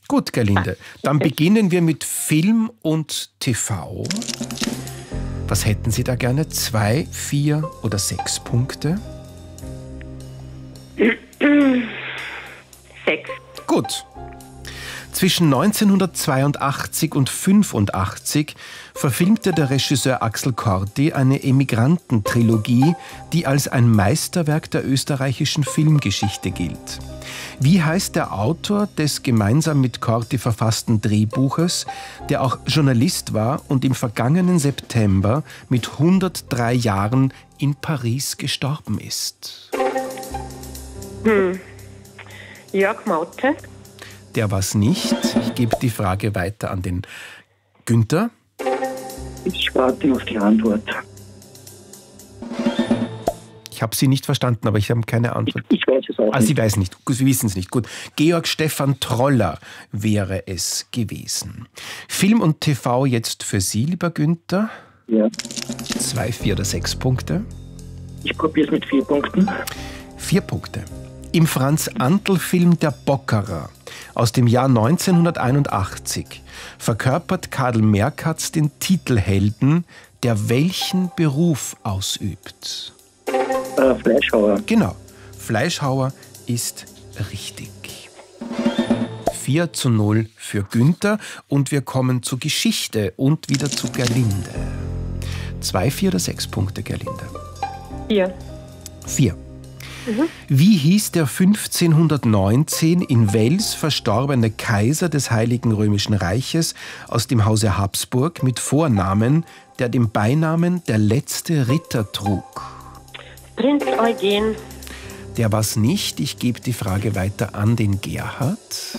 Gut, Gerlinde. Dann beginnen wir mit Film und TV. Was hätten Sie da gerne? 2, 4 oder 6 Punkte? 6. Gut. Zwischen 1982 und 1985 verfilmte der Regisseur Axel Corty eine Emigrantentrilogie, die als ein Meisterwerk der österreichischen Filmgeschichte gilt. Wie heißt der Autor des gemeinsam mit Corty verfassten Drehbuches, der auch Journalist war und im vergangenen September mit 103 Jahren in Paris gestorben ist? Jörg Mautte. Der war's nicht. Ich gebe die Frage weiter an den Günther. Ich warte auf die Antwort. Ich habe Sie nicht verstanden, aber ich habe keine Antwort. Ich weiß es auch nicht. Sie weiß nicht. Sie wissen es nicht. Gut. Georg Stefan Troller wäre es gewesen. Film und TV jetzt für Sie, lieber Günther. Ja. 2, 4 oder 6 Punkte? Ich probiere es mit 4 Punkten. 4 Punkte. Im Franz-Antl-Film Der Bockerer aus dem Jahr 1981 verkörpert Kadel Merkatz den Titelhelden, der welchen Beruf ausübt? Fleischhauer. Genau, Fleischhauer ist richtig. 4:0 für Günther und wir kommen zur Geschichte und wieder zu Gerlinde. 2, 4 oder 6 Punkte, Gerlinde? 4. 4. Wie hieß der 1519 in Wels verstorbene Kaiser des Heiligen Römischen Reiches aus dem Hause Habsburg mit Vornamen, der den Beinamen der letzte Ritter trug? Prinz Eugen. Der war's nicht. Ich gebe die Frage weiter an den Gerhard.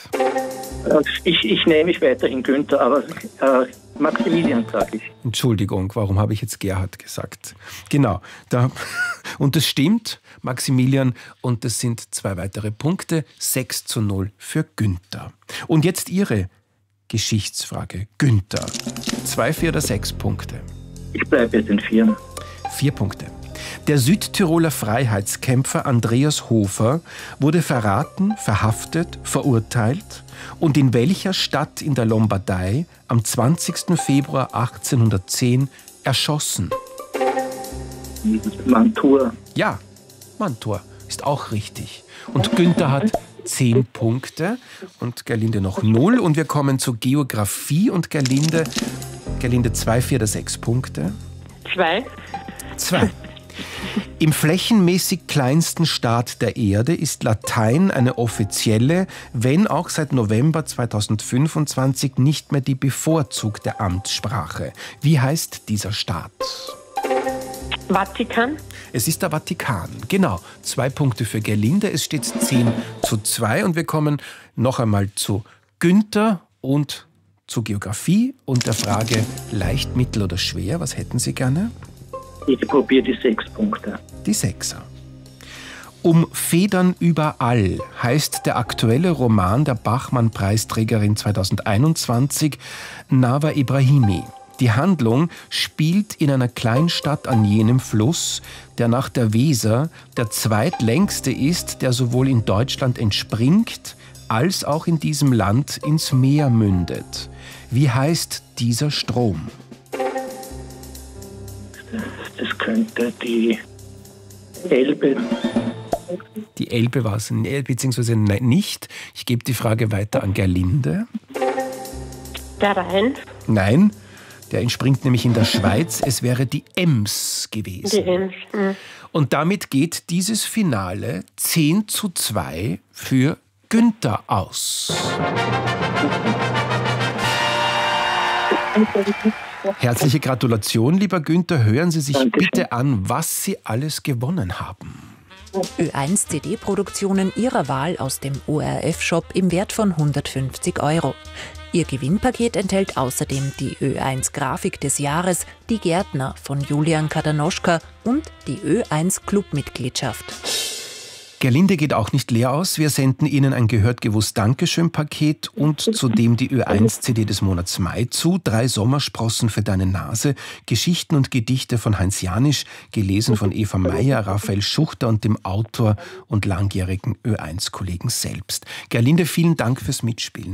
Ich nehme mich weiterhin Günther, aber Maximilian sage ich. Entschuldigung, warum habe ich jetzt Gerhard gesagt? Genau, und das stimmt, Maximilian, und das sind 2 weitere Punkte, 6:0 für Günther. Und jetzt Ihre Geschichtsfrage, Günther. 2, 4 oder 6 Punkte? Ich bleibe jetzt in 4. 4 Punkte. Der Südtiroler Freiheitskämpfer Andreas Hofer wurde verraten, verhaftet, verurteilt und in welcher Stadt in der Lombardei am 20. Februar 1810 erschossen? Mantua. Ja, Mantua ist auch richtig. Und Günther hat 10 Punkte und Gerlinde noch 0. Und wir kommen zur Geografie und Gerlinde 2, 4 oder 6 Punkte? 2. 2. Im flächenmäßig kleinsten Staat der Erde ist Latein eine offizielle, wenn auch seit November 2025 nicht mehr die bevorzugte Amtssprache. Wie heißt dieser Staat? Vatikan. Es ist der Vatikan, genau. 2 Punkte für Gerlinde, es steht 10:2 und wir kommen noch einmal zu Günther und zu Geografie und der Frage leicht, mittel oder schwer. Was hätten Sie gerne? Ich probiere die 6 Punkte. Die 6er. Um Federn überall heißt der aktuelle Roman der Bachmann-Preisträgerin 2021 Nawa Ibrahimi. Die Handlung spielt in einer Kleinstadt an jenem Fluss, der nach der Weser der zweitlängste ist, der sowohl in Deutschland entspringt, als auch in diesem Land ins Meer mündet. Wie heißt dieser Strom? Das könnte die Elbe. Die Elbe war es beziehungsweise nicht. Ich gebe die Frage weiter an Gerlinde. Der Rhein. Nein, der entspringt nämlich in der Schweiz. Es wäre die Ems Die gewesen. Ems. Und damit geht dieses Finale 10:2 für Günther aus. Herzliche Gratulation, lieber Günther. Hören Sie sich bitte an, was Sie alles gewonnen haben. Ö1 CD-Produktionen Ihrer Wahl aus dem ORF-Shop im Wert von 150 €. Ihr Gewinnpaket enthält außerdem die Ö1 Grafik des Jahres, die Gärtner von Julian Kadanoschka und die Ö1 Clubmitgliedschaft. Gerlinde geht auch nicht leer aus. Wir senden Ihnen ein gehört gewusst Dankeschön-Paket und zudem die Ö1-CD des Monats Mai zu. 3 Sommersprossen für deine Nase, Geschichten und Gedichte von Heinz Janisch, gelesen von Eva Meyer, Raphael Schuchter und dem Autor und langjährigen Ö1-Kollegen selbst. Gerlinde, vielen Dank fürs Mitspielen.